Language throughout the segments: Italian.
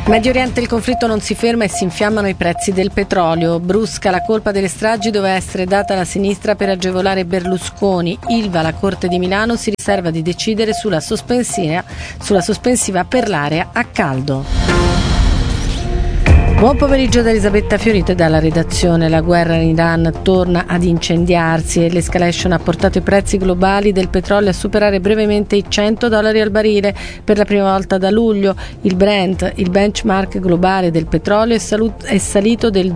Medio Oriente, il conflitto non si ferma e si infiammano i prezzi del petrolio. Brusca, la colpa delle stragi doveva essere data alla sinistra per agevolare Berlusconi. Ilva, la Corte di Milano, si riserva di decidere sulla sospensiva per l'area a caldo. Buon pomeriggio da Elisabetta Fiorito e dalla redazione. La guerra in Iran torna ad incendiarsi e l'escalation ha portato i prezzi globali del petrolio a superare brevemente i $100 al barile per la prima volta da luglio. Il Brent, il benchmark globale del petrolio, è salito del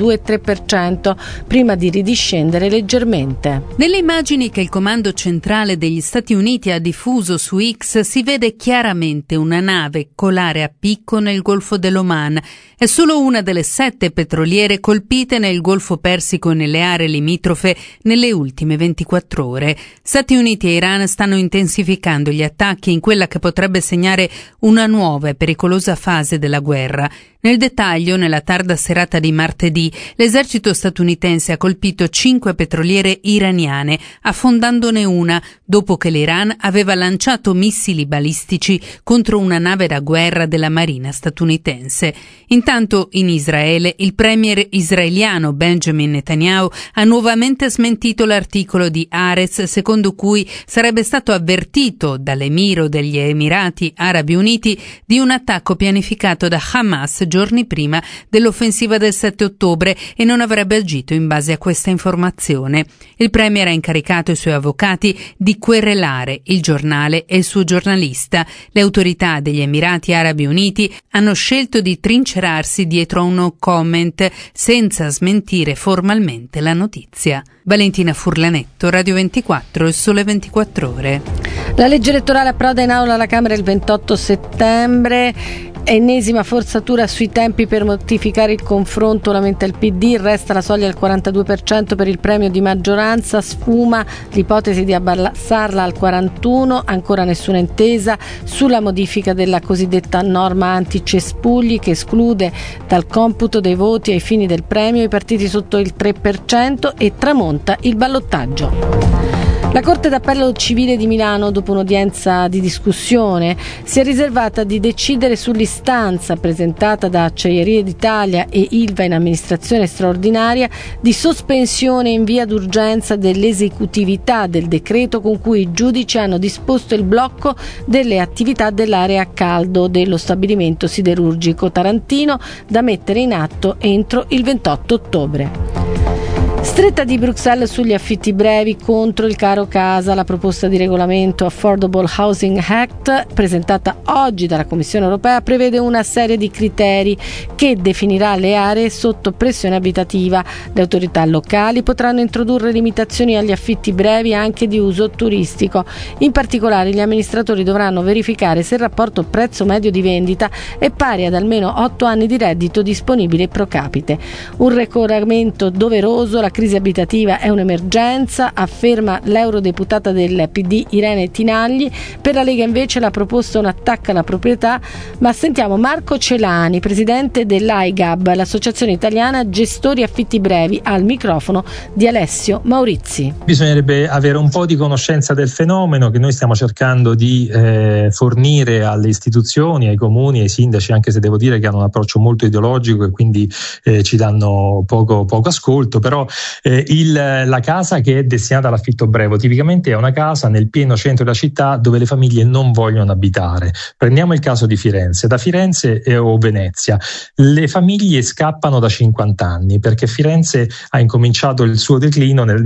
2,3% prima di ridiscendere leggermente. Nelle immagini che il comando centrale degli Stati Uniti ha diffuso su X si vede chiaramente una nave colare a picco nel Golfo dell'Oman. È solo una delle 7 petroliere colpite nel Golfo Persico e nelle aree limitrofe nelle ultime 24 ore. Stati Uniti e Iran stanno intensificando gli attacchi in quella che potrebbe segnare una nuova e pericolosa fase della guerra. Nel dettaglio, nella tarda serata di martedì, l'esercito statunitense ha colpito 5 petroliere iraniane, affondandone una dopo che l'Iran aveva lanciato missili balistici contro una nave da guerra della marina statunitense. Intanto, in Israele, il premier israeliano Benjamin Netanyahu ha nuovamente smentito l'articolo di Haaretz secondo cui sarebbe stato avvertito dall'emiro degli Emirati Arabi Uniti di un attacco pianificato da Hamas giorni prima dell'offensiva del 7 ottobre e non avrebbe agito in base a questa informazione. Il premier ha incaricato i suoi avvocati di querelare il giornale e il suo giornalista. Le autorità degli Emirati Arabi Uniti hanno scelto di trincerarsi dietro a un no comment senza smentire formalmente la notizia. Valentina Furlanetto, Radio 24, Il Sole 24 Ore. La legge elettorale approda in aula alla Camera il 28 settembre. Ennesima forzatura sui tempi per mortificare il confronto, lamenta il PD, resta la soglia al 42% per il premio di maggioranza, sfuma l'ipotesi di abbassarla al 41%, ancora nessuna intesa sulla modifica della cosiddetta norma anti-cespugli che esclude dal computo dei voti ai fini del premio i partiti sotto il 3% e tramonta il ballottaggio. La Corte d'Appello Civile di Milano, dopo un'udienza di discussione, si è riservata di decidere sull'istanza presentata da Acciaierie d'Italia e Ilva in amministrazione straordinaria di sospensione in via d'urgenza dell'esecutività del decreto con cui i giudici hanno disposto il blocco delle attività dell'area a caldo dello stabilimento siderurgico tarantino da mettere in atto entro il 28 ottobre. Stretta di Bruxelles sugli affitti brevi contro il caro casa. La proposta di regolamento Affordable Housing Act presentata oggi dalla Commissione europea prevede una serie di criteri che definirà le aree sotto pressione abitativa. Le autorità locali potranno introdurre limitazioni agli affitti brevi anche di uso turistico. In particolare gli amministratori dovranno verificare se il rapporto prezzo medio di vendita è pari ad almeno 8 anni di reddito disponibile pro capite. Un regolamento doveroso. La crisi abitativa è un'emergenza, afferma l'eurodeputata del PD Irene Tinagli. Per la Lega invece la proposta è un attacco alla proprietà, ma sentiamo Marco Celani, presidente dell'AIGAB, l'associazione italiana gestori affitti brevi, al microfono di Alessio Maurizi. Bisognerebbe avere un po' di conoscenza del fenomeno che noi stiamo cercando di fornire alle istituzioni, ai comuni, ai sindaci, anche se devo dire che hanno un approccio molto ideologico e quindi ci danno poco ascolto, però la casa che è destinata all'affitto breve tipicamente è una casa nel pieno centro della città dove le famiglie non vogliono abitare. Prendiamo il caso di Firenze. Da Firenze o Venezia le famiglie scappano da 50 anni perché Firenze ha incominciato il suo declino nel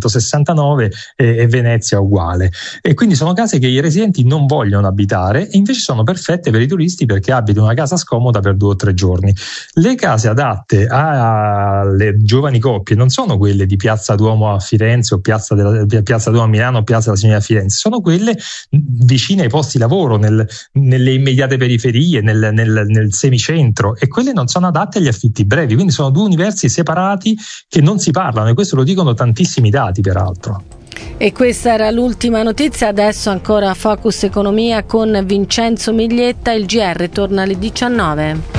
1969 e Venezia uguale, e quindi sono case che i residenti non vogliono abitare e invece sono perfette per i turisti perché abitano una casa scomoda per 2 o 3 giorni. Le case adatte alle giovani coppie non sono quelle di Piazza Duomo a Firenze o Piazza Duomo a Milano o Piazza della Signoria a Firenze, sono quelle vicine ai posti lavoro, nelle immediate periferie, nel semicentro, e quelle non sono adatte agli affitti brevi, quindi sono 2 universi separati che non si parlano, e questo lo dicono tantissimi dati peraltro. E questa era l'ultima notizia, adesso ancora Focus Economia con Vincenzo Miglietta. Il GR torna alle 19.